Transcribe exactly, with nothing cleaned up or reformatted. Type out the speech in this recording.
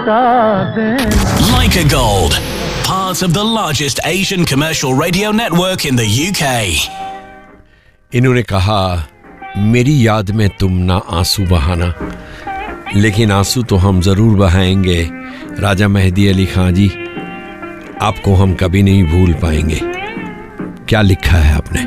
लौटा देना। Leica Gold, part of the largest Asian commercial radio network in the U K. इन्होंने कहा, मेरी याद में तुम ना आंसू बहाना, लेकिन आंसू तो हम जरूर बहाएंगे राजा मेहदी अली खां जी, आपको हम कभी नहीं भूल पाएंगे। क्या लिखा है आपने?